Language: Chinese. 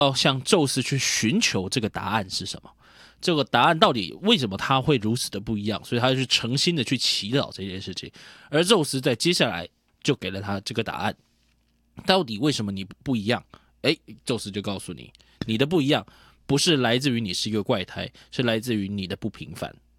要向宙斯去寻求这个答案是什么，这个答案到底为什么他会如此的不一样，所以他就去诚心的去祈祷这件事情，而宙斯在接下来就给了他这个答案，到底为什么你不一样？宙斯就告诉你，你的不一样不是来自于你是一个怪胎，是来自于你的不平凡。